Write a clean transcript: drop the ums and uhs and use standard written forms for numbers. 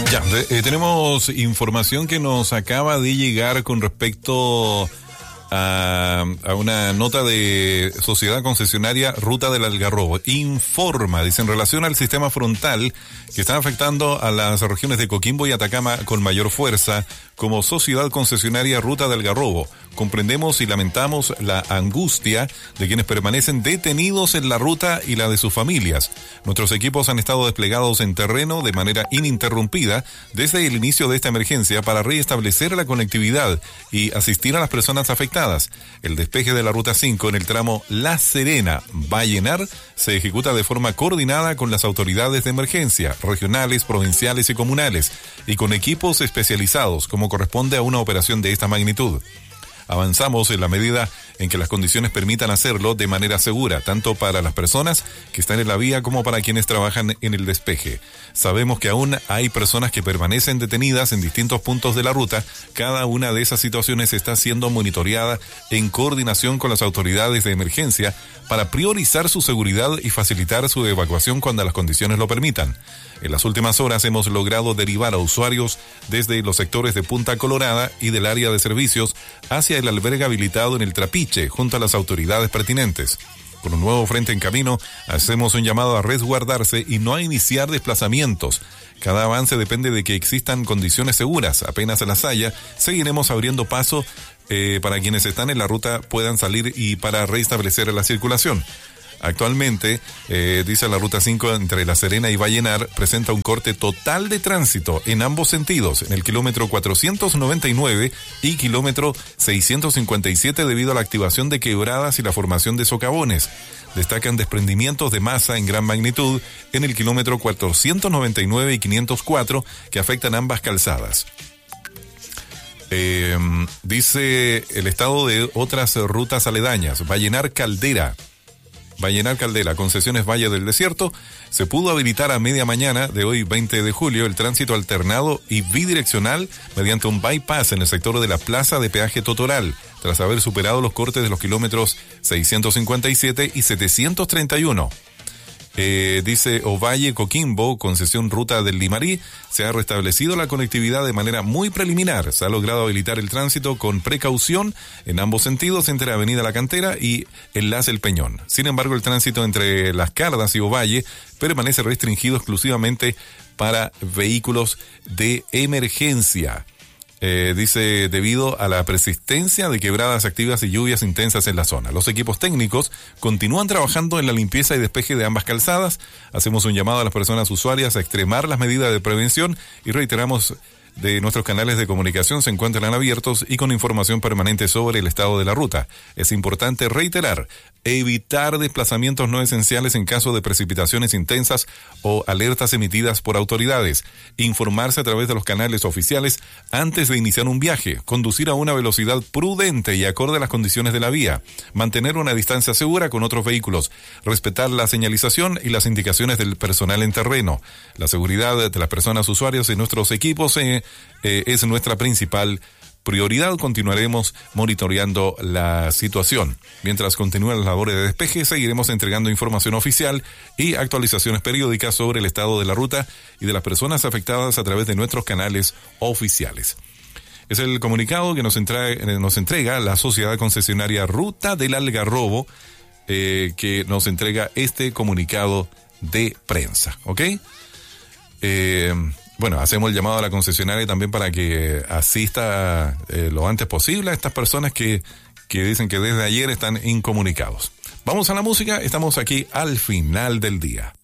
Ya, tenemos información que nos acaba de llegar con respecto a una nota de Sociedad Concesionaria Ruta del Algarrobo. Informa, dice, en relación al sistema frontal que están afectando a las regiones de Coquimbo y Atacama con mayor fuerza. Como Sociedad Concesionaria Ruta del Algarrobo, comprendemos y lamentamos la angustia de quienes permanecen detenidos en la ruta y la de sus familias. Nuestros equipos han estado desplegados en terreno de manera ininterrumpida desde el inicio de esta emergencia para restablecer la conectividad y asistir a las personas afectadas. El despeje de la Ruta 5 en el tramo La Serena-Vallenar se ejecuta de forma coordinada con las autoridades de emergencia, regionales, provinciales y comunales, y con equipos especializados, como corresponde a una operación de esta magnitud. Avanzamos en la medida en que las condiciones permitan hacerlo de manera segura, tanto para las personas que están en la vía como para quienes trabajan en el despeje. Sabemos que aún hay personas que permanecen detenidas en distintos puntos de la ruta. Cada una de esas situaciones está siendo monitoreada en coordinación con las autoridades de emergencia para priorizar su seguridad y facilitar su evacuación cuando las condiciones lo permitan. En las últimas horas hemos logrado derivar a usuarios desde los sectores de Punta Colorada y del área de servicios hacia el albergue habilitado en el Trapiche, junto a las autoridades pertinentes. Con un nuevo frente en camino, hacemos un llamado a resguardarse y no a iniciar desplazamientos. Cada avance depende de que existan condiciones seguras. Apenas las haya, seguiremos abriendo paso para quienes están en la ruta puedan salir y para restablecer la circulación. Actualmente, dice la Ruta 5 entre La Serena y Vallenar, presenta un corte total de tránsito en ambos sentidos, en el kilómetro 499 y kilómetro 657 debido a la activación de quebradas y la formación de socavones. Destacan desprendimientos de masa en gran magnitud en el kilómetro 499 y 504 que afectan ambas calzadas. Dice el estado de otras rutas aledañas. Vallenar Caldera, Concesiones Valle del Desierto, se pudo habilitar a media mañana de hoy 20 de julio el tránsito alternado y bidireccional mediante un bypass en el sector de la Plaza de Peaje Totoral, tras haber superado los cortes de los kilómetros 657 y 731. Dice Ovalle Coquimbo, concesión Ruta del Limarí, se ha restablecido la conectividad de manera muy preliminar. Se ha logrado habilitar el tránsito con precaución en ambos sentidos entre Avenida La Cantera y Enlace El Peñón. Sin embargo, el tránsito entre Las Cardas y Ovalle permanece restringido exclusivamente para vehículos de emergencia. Dice, debido a la persistencia de quebradas activas y lluvias intensas en la zona. Los equipos técnicos continúan trabajando en la limpieza y despeje de ambas calzadas. Hacemos un llamado a las personas usuarias a extremar las medidas de prevención y reiteramos de nuestros canales de comunicación se encuentran abiertos y con información permanente sobre el estado de la ruta. Es importante reiterar, evitar desplazamientos no esenciales en caso de precipitaciones intensas o alertas emitidas por autoridades, informarse a través de los canales oficiales antes de iniciar un viaje, conducir a una velocidad prudente y acorde a las condiciones de la vía, mantener una distancia segura con otros vehículos, respetar la señalización y las indicaciones del personal en terreno. La seguridad de las personas usuarios y nuestros equipos es nuestra principal prioridad. Continuaremos monitoreando la situación. Mientras continúan las labores de despeje, seguiremos entregando información oficial y actualizaciones periódicas sobre el estado de la ruta y de las personas afectadas a través de nuestros canales oficiales. Es el comunicado que nos entrega la Sociedad Concesionaria Ruta del Algarrobo, que nos entrega este comunicado de prensa, ¿ok? Bueno, hacemos el llamado a la concesionaria también para que asista lo antes posible a estas personas que dicen que desde ayer están incomunicados. Vamos a la música, estamos aquí al final del día.